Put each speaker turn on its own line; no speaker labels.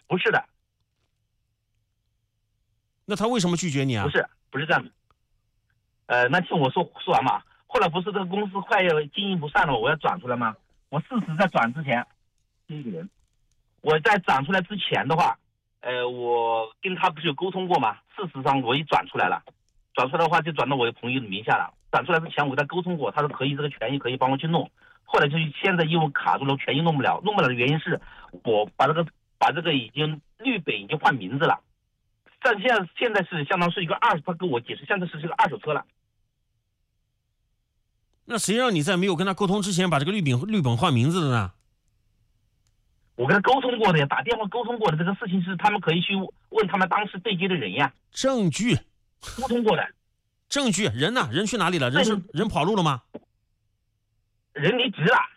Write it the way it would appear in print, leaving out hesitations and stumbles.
不是的。
那他为什么拒绝你啊？
不是这样的。那听我说完嘛。后来不是这个公司快要经营不善了，我要转出来吗？我事实在转之前，第一个人，我在转出来之前的话，我跟他不是有沟通过吗？事实上我一转出来了，转出来的话就转到我朋友的名下了。转出来之前我跟他沟通过，他说可以，这个权益可以帮我去弄。后来就现在因为卡住了，权益弄不了的原因是我把这个已经绿本已经换名字了，但现在是相当是一个他跟我解释，现在是这个二手车了。
那谁让你在没有跟他沟通之前把这个绿本换名字的呢？
我跟他沟通过的呀，打电话沟通过的，这个事情是他们可以去问他们当时对接的人呀。
证据，
沟通过的。
证据，人呢？人去哪里了？人跑路了吗？
人离职了。